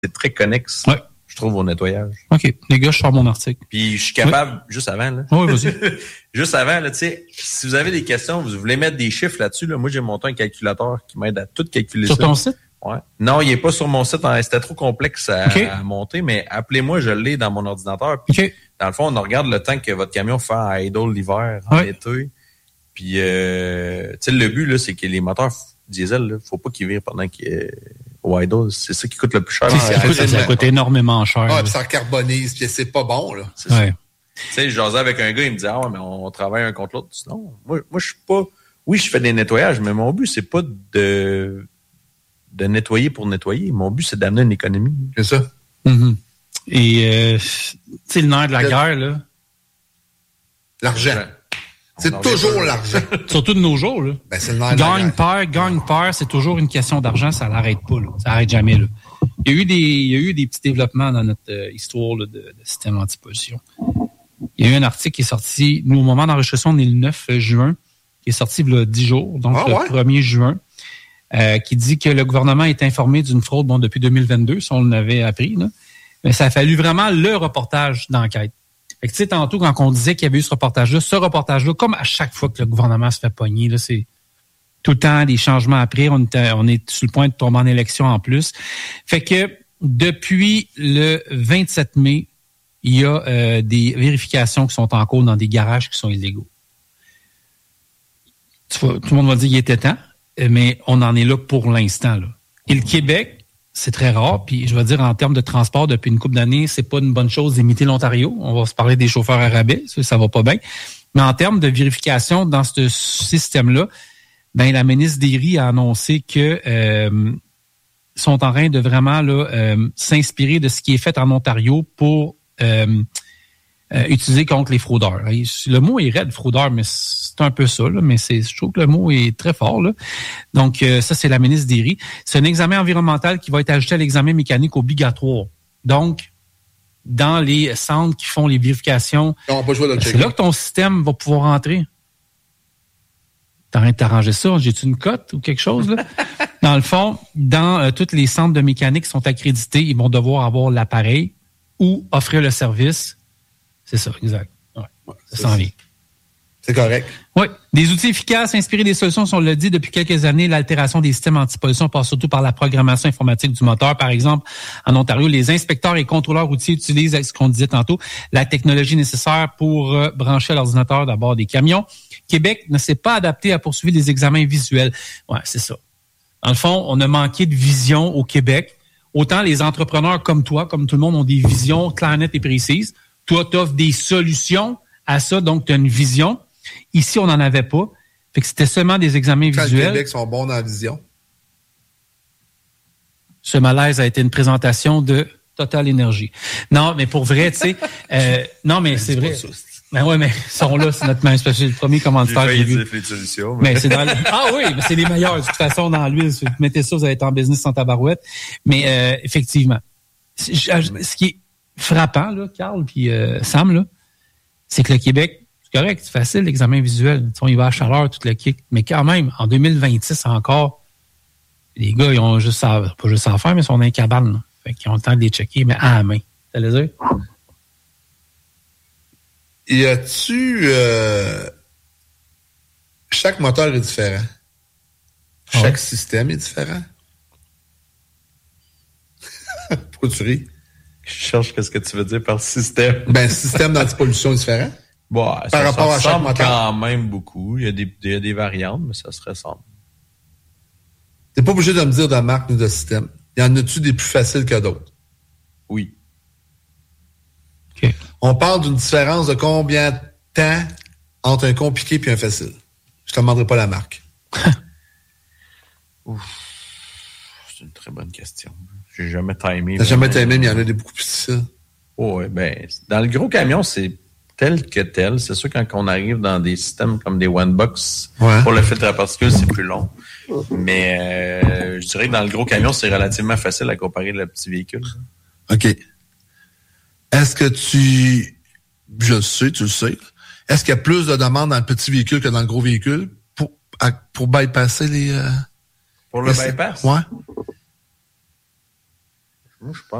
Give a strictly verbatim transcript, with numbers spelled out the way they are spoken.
c'est très connexe. Ouais. Je trouve, au nettoyage. OK. Les gars, je sors mon article. Puis je suis capable, oui. juste avant, là. Oui, vas-y. Juste avant, là, tu sais, si vous avez des questions, vous voulez mettre des chiffres là-dessus, là, moi, j'ai monté un calculateur qui m'aide à tout calculer sur ça. Sur ton site? Ouais. Non, il est pas sur mon site. C'était trop complexe à, okay. à monter, mais appelez-moi, je l'ai dans mon ordinateur. Puis, okay. dans le fond, on regarde le temps que votre camion fait en idle l'hiver, en ouais. été. Puis, euh, tu sais, le but, là, c'est que les moteurs diesel, là, faut pas qu'ils virent pendant qu'ils est au idle. C'est ça qui coûte le plus cher. Ça, ça, coûte, ça coûte énormément cher. Ouais, puis ça carbonise, puis c'est pas bon, là. C'est ouais. ça. Tu sais, je jasais avec un gars, il me dit, ah ouais, mais on travaille un contre l'autre. Non, moi, moi je suis pas... Oui, je fais des nettoyages, mais mon but, c'est pas de, de nettoyer pour nettoyer. Mon but, c'est d'amener une économie. C'est ça. Mm-hmm. Et, euh, tu sais, le nerf de la le... guerre, là. L'argent. Ouais. C'est toujours l'argent. Surtout de nos jours, là. Ben, c'est le nerf gagne, perd, gagne, perd, c'est toujours une question d'argent, ça n'arrête pas, là. Ça n'arrête jamais, là. Il y a eu des, il y a eu des petits développements dans notre euh, histoire là, de, de système anti-pollution. Il y a eu un article qui est sorti, nous, au moment d'enregistrement, on est le neuf juin, qui est sorti il y a dix jours, donc ah, le ouais? premier juin, euh, qui dit que le gouvernement est informé d'une fraude, bon, depuis deux mille vingt-deux, ça on l'avait appris, là. Mais ça a fallu vraiment le reportage d'enquête. Fait que, tu sais, tantôt, quand on disait qu'il y avait eu ce reportage-là, ce reportage-là, comme à chaque fois que le gouvernement se fait pogner, là, c'est tout le temps des changements après, on est, on est sur le point de tomber en élection en plus. Fait que, depuis le vingt-sept mai, il y a euh, des vérifications qui sont en cours dans des garages qui sont illégaux. Tu vois, tout le monde va dire qu'il était temps, mais on en est là pour l'instant, là. Et le Québec, c'est très rare, puis je veux dire, en termes de transport, depuis une couple d'années, c'est pas une bonne chose d'imiter l'Ontario. On va se parler des chauffeurs à rabais, ça, ça va pas bien. Mais en termes de vérification dans ce système-là, ben la ministre Derry a annoncé que euh, sont en train de vraiment là euh, s'inspirer de ce qui est fait en Ontario pour euh, euh, utiliser contre les fraudeurs. Le mot est raide, fraudeur, mais c'est un peu ça, là, mais c'est, je trouve que le mot est très fort, là. Donc, euh, ça, c'est la ministre Derry. C'est un examen environnemental qui va être ajouté à l'examen mécanique obligatoire. Donc, dans les centres qui font les vérifications, non, pas jouer c'est là que ton système va pouvoir rentrer. T'as rien de t'arranger ça? J'ai-tu une cote ou quelque chose, là? Dans le fond, dans euh, tous les centres de mécanique qui sont accrédités, ils vont devoir avoir l'appareil ou offrir le service. C'est ça, exact. Ouais, ouais, ça s'en vient. C'est correct. Oui. Des outils efficaces, inspirés des solutions, on l'a dit depuis quelques années, l'altération des systèmes anti-pollution passe surtout par la programmation informatique du moteur. Par exemple, en Ontario, les inspecteurs et contrôleurs routiers utilisent, ce qu'on disait tantôt, la technologie nécessaire pour euh, brancher l'ordinateur d'abord des camions. Québec ne s'est pas adapté à poursuivre des examens visuels. Ouais, c'est ça. Dans le fond, on a manqué de vision au Québec. Autant les entrepreneurs comme toi, comme tout le monde, ont des visions claires, nettes et précises. Toi, tu offres des solutions à ça, donc tu as une vision. Ici, on n'en avait pas. Fait que c'était seulement des examens Quand visuels. Le Québec sont bons dans la vision. Ce malaise a été une présentation de Total Énergie. Non, mais pour vrai, tu sais, euh, non, mais c'est vrai. Ça, ben ouais, mais ils sont là, c'est notre main. C'est le premier commanditaire que j'ai vu. Les solutions, mais... mais c'est dans le... Ah oui, mais c'est les meilleurs. De toute façon, dans l'huile, si vous mettez ça, vous allez être en business sans tabarouette. Mais euh, effectivement, ce qui est frappant, là, Carl puis euh, Sam, là, c'est que le Québec, c'est correct, c'est facile l'examen visuel. On y va à chaleur, toute le kick. Mais quand même, en deux mille vingt-six encore, les gars, ils ont juste à, pas juste à faire, mais ils sont dans les cabanes. Là. Fait qu'ils ont le temps de les checker, mais à la main. T'as les yeux? Y a-tu... Euh... Chaque moteur est différent. Chaque ouais. système est différent. Pourquoi tu ris? Je cherche qu'est-ce que tu veux dire par système. Ben, système d'antipollution est différent. Bon, par ça rapport se à chaque moteur. Quand même beaucoup. Il y a des, il y a des variantes, mais ça se ressemble. T'es pas obligé de me dire de marque ni de système. Y en a-tu des plus faciles que d'autres? Oui. Okay. On parle d'une différence de combien de temps entre un compliqué et un facile? Je te demanderai pas la marque. Ouf. C'est une très bonne question. J'ai jamais timé. T'as jamais timé, mais il y en a des beaucoup plus difficiles. Oh, oui, ben, dans le gros camion, c'est tel que tel. C'est sûr, quand on arrive dans des systèmes comme des one-box, ouais. pour le filtre à particules, c'est plus long. Mais euh, je dirais que dans le gros camion, c'est relativement facile à comparer le petit véhicule. OK. Est-ce que tu... Je le sais, tu le sais. Est-ce qu'il y a plus de demandes dans le petit véhicule que dans le gros véhicule pour, à, pour bypasser les... Euh, pour le les... bypass? Ouais. Moi, je pense